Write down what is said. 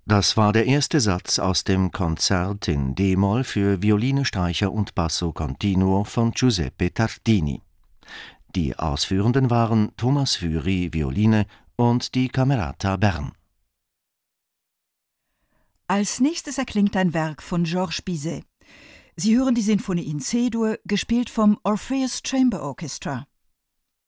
Das war der erste Satz aus dem Konzert in D-Moll für Violine, Streicher und Basso Continuo von Giuseppe Tartini. Die Ausführenden waren Thomas Fury, Violine, und die Camerata Bern. Als nächstes erklingt ein Werk von Georges Bizet. Sie hören die Sinfonie in C-Dur, gespielt vom Orpheus Chamber Orchestra.